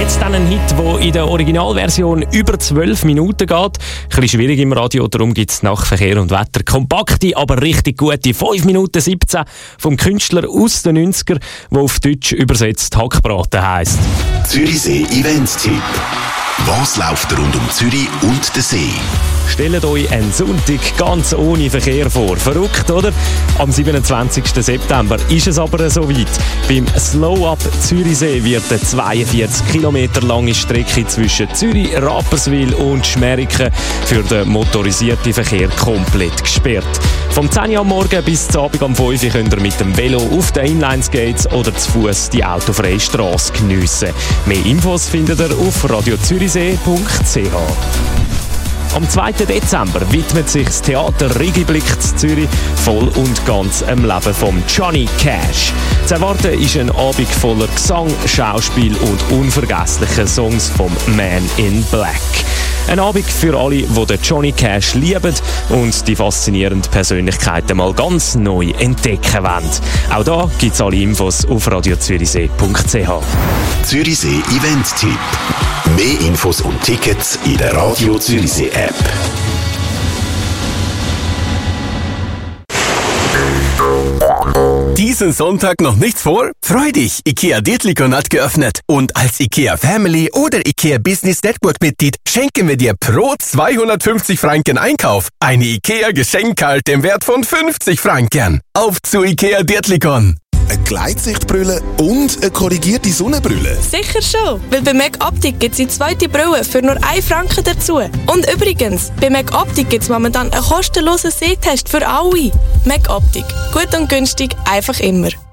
Jetzt dann ein Hit, der in der Originalversion über 12 Minuten geht. Ein bisschen schwierig im Radio, darum gibt es nach Verkehr und Wetter kompakte, aber richtig gute 5 Minuten 17 vom Künstler aus den 90er, der auf Deutsch übersetzt Hackbraten heisst. Zürichsee Event-Tipp. Was läuft rund um Zürich und den See? Stellt euch einen Sonntag ganz ohne Verkehr vor. Verrückt, oder? Am 27. September ist es aber soweit. Beim Slow-Up Zürichsee wird eine 42 Kilometer lange Strecke zwischen Zürich, Rapperswil und Schmeriken für den motorisierten Verkehr komplett gesperrt. Vom 10 Uhr am Morgen bis zum Abend um 5 Uhr könnt ihr mit dem Velo auf den Inline-Skates oder zu Fuß die autofreie Strasse geniessen. Mehr Infos findet ihr auf radiozürichsee.ch. Am 2. Dezember widmet sich das Theater Regiblick in Zürich voll und ganz dem Leben von Johnny Cash. Zu erwarten ist ein Abend voller Gesang, Schauspiel und unvergessliche Songs vom Man in Black. Ein Abend für alle, die den Johnny Cash lieben und die faszinierende Persönlichkeiten mal ganz neu entdecken wollen. Auch da gibt es alle Infos auf radiozürichsee.ch. Zürichsee Event-Tipp. Mehr Infos und Tickets in der Radio Zürichsee App. Diesen Sonntag noch nichts vor? Freu dich! IKEA Dietlikon hat geöffnet. Und als IKEA Family oder IKEA Business Network Mitglied schenken wir dir pro 250 Franken Einkauf eine IKEA Geschenkkarte im Wert von 50 Franken. Auf zu IKEA Dietlikon! Eine Gleitsichtbrille und eine korrigierte Sonnenbrille? Sicher schon, weil bei Mac Optik gibt es die zweite Brille für nur 1 Franken dazu. Und übrigens, bei Mac Optik gibt es momentan einen kostenlosen Sehtest für alle. Mac Optik. Gut und günstig, einfach immer.